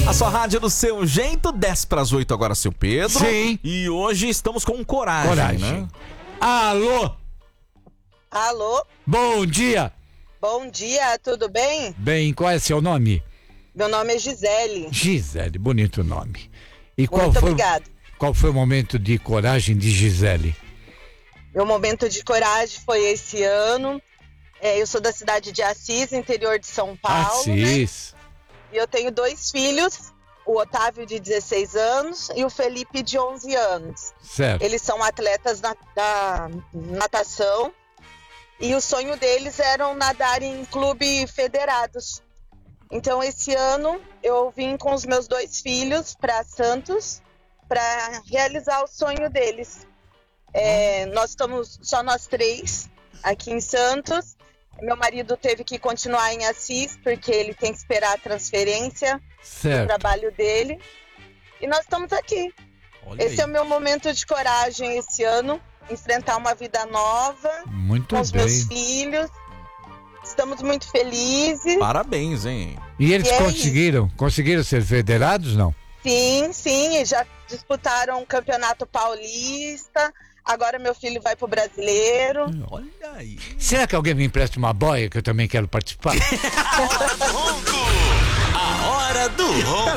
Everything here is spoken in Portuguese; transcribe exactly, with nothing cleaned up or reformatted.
A sua rádio do seu jeito, dez para as oito agora, seu Pedro. Sim. E hoje estamos com coragem, Coragem. né? Alô? Alô? Bom dia. Bom dia, tudo bem? Bem, qual é seu nome? Meu nome é Gisele. Gisele, bonito nome. E qual Muito foi, obrigada. qual foi o momento de coragem de Gisele? Meu momento de coragem foi esse ano. É, eu sou da cidade de Assis, interior de São Paulo, né? Assis. E eu tenho dois filhos, o Otávio de dezesseis anos e o Felipe de onze anos. Certo. Eles são atletas na, da natação e o sonho deles era nadar em clubes federados. Então esse ano eu vim com os meus dois filhos para Santos para realizar o sonho deles. É, nós estamos só nós três aqui em Santos. Meu marido teve que continuar em Assis, porque ele tem que esperar a transferência Certo. do trabalho dele. E nós estamos aqui. Olha Esse aí. é o meu momento de coragem esse ano. Enfrentar uma vida nova Muito com os meus bem. filhos. Estamos muito felizes. Parabéns, hein? E eles E é conseguiram? Conseguiram ser federados, não? Sim, sim. Já disputaram o Campeonato Paulista. Agora meu filho vai pro Brasileiro. Olha aí. Será que alguém me empresta uma boia que eu também quero participar? A hora do ronco.